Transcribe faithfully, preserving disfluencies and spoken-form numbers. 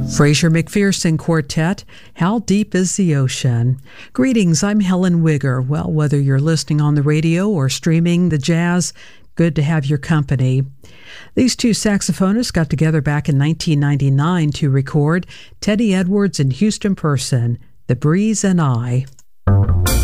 Fraser McPherson Quartet, How Deep is the Ocean? Greetings, I'm Helen Wigger. Well, whether you're listening on the radio or streaming the jazz, good to have your company. These two saxophonists got together back in nineteen ninety-nine to record Teddy Edwards and Houston Person, The Breeze and I.